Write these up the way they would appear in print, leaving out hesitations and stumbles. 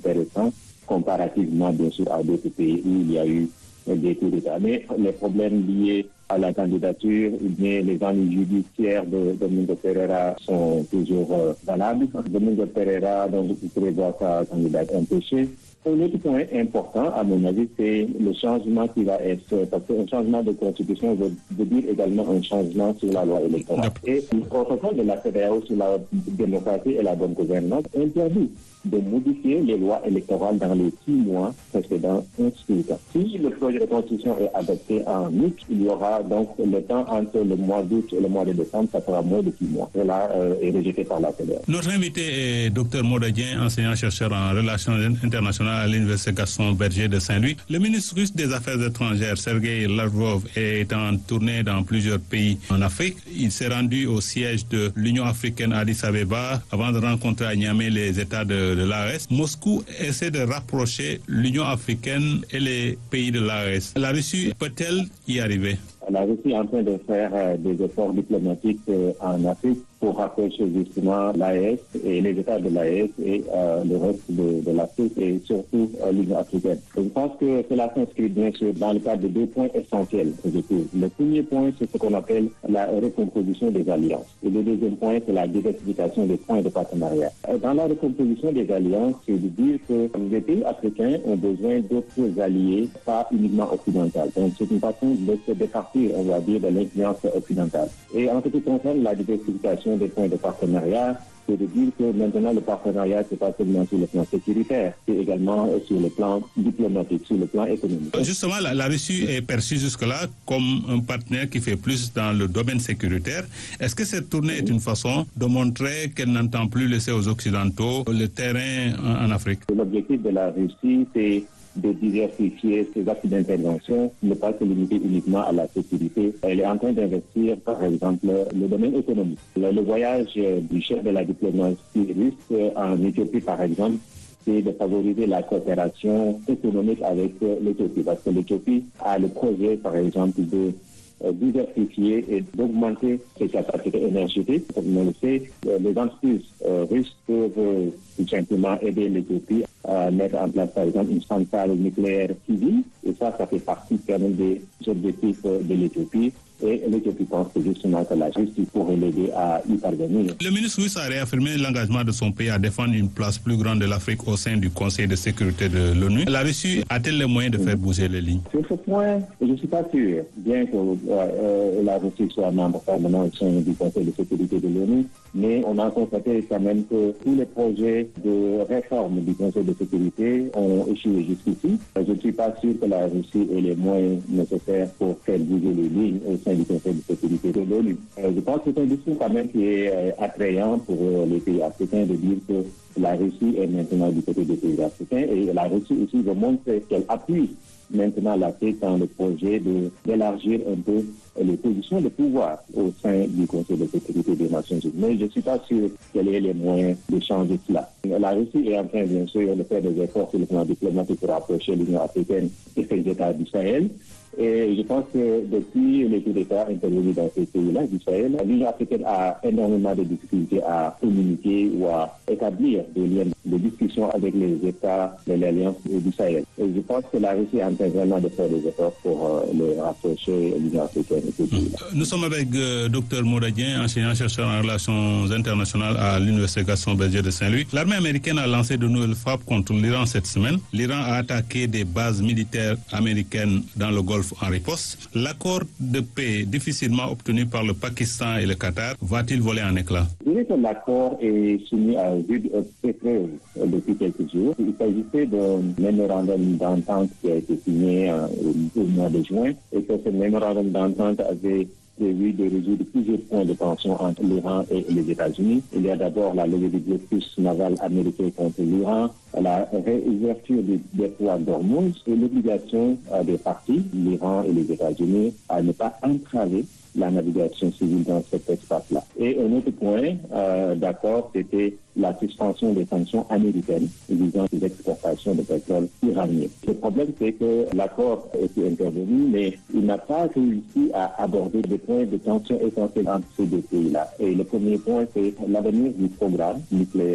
intéressant comparativement bien sûr à d'autres pays où il y a eu des coups d'État. Mais les problèmes liés à la candidature ou bien les ennuis judiciaires de Domingo Pereira sont toujours valables. Domingo Pereira, donc, vous pourrez voir sa candidature empêchée. Un autre point important, à mon avis, c'est le changement qui va être, parce qu'un changement de constitution veut dire également un changement sur la loi électorale. Et le protocole de la CEDEAO sur la démocratie et la bonne gouvernance interdit de modifier les lois électorales dans les 6 mois précédant un scrutin. Si le projet de constitution est adopté en août, il y aura donc le temps entre le mois d'août et le mois de décembre, ça sera moins de 6 mois. Cela est rejeté par la CEDEAO. Notre invité est Dr Moda Dieng, enseignant-chercheur en relations internationales à l'Université Gaston Berger de Saint-Louis. Le ministre russe des Affaires étrangères, Sergei Lavrov, est en tournée dans plusieurs pays en Afrique. Il s'est rendu au siège de l'Union africaine à Addis Abeba avant de rencontrer à Niamey les États de l'AES. Moscou essaie de rapprocher l'Union africaine et les pays de l'AES. La Russie peut-elle y arriver? La Russie est en train de faire des efforts diplomatiques en Afrique pour rapprocher justement l'AES et les États de l'AES et le reste de l'Afrique et surtout l'Union africaine. Je pense que cela s'inscrit bien sûr dans le cadre de 2 points essentiels, je trouve. Le premier point, c'est ce qu'on appelle la recomposition des alliances. Et le deuxième point, c'est la diversification des points de partenariat. Dans la recomposition des alliances, c'est de dire que les pays africains ont besoin d'autres alliés, pas uniquement occidentaux. Donc c'est une façon de se départir, on va dire, de l'influence occidentale. Et en ce qui concerne la diversification des points de partenariat, c'est de dire que maintenant le partenariat, c'est pas seulement sur le plan sécuritaire, c'est également sur le plan diplomatique, sur le plan économique. Justement, la Russie est perçue jusque-là comme un partenaire qui fait plus dans le domaine sécuritaire. Est-ce que cette tournée est une façon de montrer qu'elle n'entend plus laisser aux Occidentaux le terrain en Afrique? L'objectif de la Russie, c'est de diversifier ses actes d'intervention, ne pas se limiter uniquement à la sécurité. Elle est en train d'investir, par exemple, le domaine économique. Le voyage du chef de la diplomatie russe en Éthiopie, par exemple, c'est de favoriser la coopération économique avec l'Éthiopie, parce que l'Éthiopie a le projet, par exemple, de diversifier et d'augmenter ses capacités énergétiques. Comme on le sait, les entreprises russes peuvent tout simplement aider l'Éthiopie à mettre en place, par exemple, une centrale nucléaire civile. Et ça fait partie quand même des objectifs de l'Éthiopie. Et l'Éthiopie pense que justement que la justice pourrait l'aider à y parvenir. Le ministre russe a réaffirmé l'engagement de son pays à défendre une place plus grande de l'Afrique au sein du Conseil de sécurité de l'ONU. La Russie a-t-elle les moyens de faire bouger les lignes? Sur ce point, je ne suis pas sûr, bien que la Russie soit membre permanent au sein du Conseil de sécurité de l'ONU, mais on a constaté quand même que tous les projets de réforme du Conseil de sécurité ont échoué jusqu'ici. Je ne suis pas sûr que la Russie ait les moyens nécessaires pour faire bouger les lignes au sein du Conseil de sécurité de l'ONU. Je pense que c'est un discours quand même qui est attrayant pour les pays africains de dire que la Russie est maintenant du côté des pays africains et la Russie aussi veut montrer qu'elle appuie maintenant l'Afrique dans le projet d'élargir un peu les positions de pouvoir au sein du Conseil de sécurité des Nations Unies. Mais je ne suis pas sûr qu'elle ait les moyens de changer cela. La Russie est en train, bien sûr, de faire des efforts sur le plan diplomatique pour approcher l'Union africaine et ses États du Sahel. Et je pense que depuis les coups d'État intervenus dans ces pays-là du Sahel, l'Union africaine a énormément de difficultés à communiquer ou à établir des liens de discussion avec les États de l'Alliance du Sahel. Et je pense que la Russie est en train vraiment de faire des efforts pour les rapprocher l'Union africaine et ces pays-là. Nous sommes avec Dr Moda Dieng, enseignant-chercheur en relations internationales à l'Université Gaston Berger de Saint-Louis. L'armée américaine a lancé de nouvelles frappes contre l'Iran cette semaine. L'Iran a attaqué des bases militaires américaines dans le Golfe en riposte. L'accord de paix difficilement obtenu par le Pakistan et le Qatar va-t-il voler en éclats? Je dirais que l'accord est soumis à rude épreuve depuis quelques jours. Il s'agissait d'un mémorandum d'entente qui a été signé au mois de juin et que ce mémorandum d'entente avait prévu de résoudre plusieurs points de tension entre l'Iran et les États-Unis. Il y a d'abord la levée du blocus naval américain contre l'Iran, la réouverture du détroit d'Ormuz et l'obligation des parties, l'Iran et les États-Unis, à ne pas entraver la navigation civile dans cet espace-là. Et un autre point d'accord, c'était la suspension des sanctions américaines visant les exportations de pétrole iranien. Le problème, c'est que l'accord a été intervenu, mais il n'a pas réussi à aborder des points de tension essentiels entre ces deux pays-là. Et le premier point, c'est l'avenir du programme nucléaire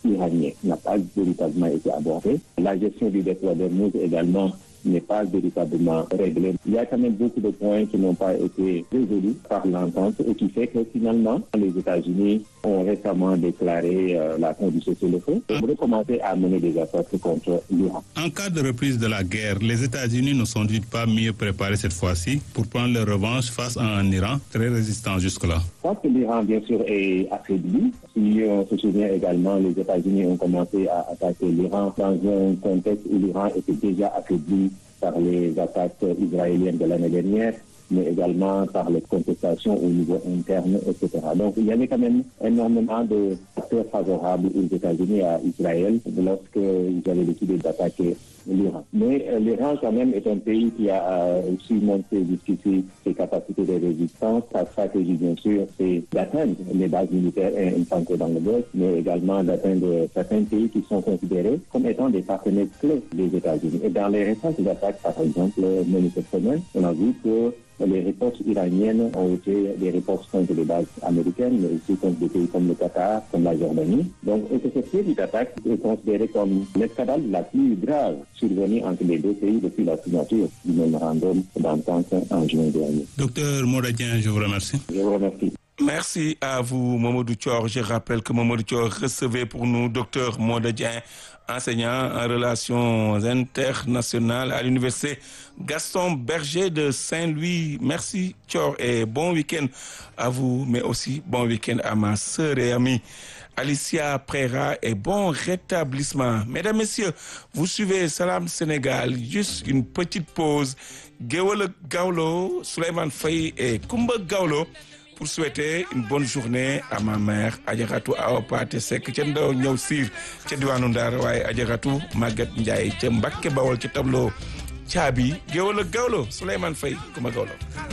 iranien n'a pas véritablement été abordé. La gestion du détroit d'Ormuz également n'est pas véritablement réglé. Il y a quand même beaucoup de points qui n'ont pas été résolus par l'entente et qui fait que finalement, les États-Unis ont récemment déclaré la fin du cessez-le-feu pour recommencer à mener des attaques contre l'Iran. En cas de reprise de la guerre, les États-Unis ne sont-ils pas mieux préparés cette fois-ci pour prendre leur revanche face à un Iran très résistant jusque-là? Je pense que l'Iran, bien sûr, est affaibli. Si on se souvient également, les États-Unis ont commencé à attaquer l'Iran dans un contexte où l'Iran était déjà affaibli par les attaques israéliennes de l'année dernière, mais également par les contestations au niveau interne, etc. Donc il y avait quand même énormément de facteurs favorables aux États-Unis et à Israël lorsqu'ils avaient décidé d'attaquer l'Iran. Mais l'Iran quand même est un pays qui a aussi montré jusqu'ici ses capacités de résistance. Sa stratégie bien sûr c'est d'atteindre les bases militaires implantées dans le Golfe, mais également d'atteindre certains pays qui sont considérés comme étant des partenaires clés des États-Unis. Et dans les récentes attaques, par exemple, même cette semaine, on a vu que les réponses iraniennes ont été des réponses contre les bases américaines, mais aussi contre des pays comme le Qatar, comme la Jordanie. Donc, cette série d'attaques est considérée comme l'escalade la plus grave survenue entre les deux pays depuis la signature du mémorandum d'entente en juin dernier. Docteur Moda Dieng, je vous remercie. Je vous remercie. Merci à vous, Mamadou Thior. Je rappelle que Mamadou Thior recevait pour nous Dr Moda Dieng, enseignant en relations internationales à l'université Gaston Berger de Saint-Louis. Merci Thior et bon week-end à vous, mais aussi bon week-end à ma sœur et amie Alicia Prera et bon rétablissement. Mesdames, Messieurs, vous suivez Salam Sénégal, juste une petite pause. Géwala Gawlo, Souleymane Faye et Koumba Gawlo pour souhaiter une bonne journée à ma mère Adjaratou Awa Paté Seck ca Ndaw ñëw siir ca diwaanu Ndar waaye Adjaratou Maguette Ndiaye ca Mbacké Bawol ca tableau caabi Géwala Gawlo Souleymane Faye Koumba Gawlo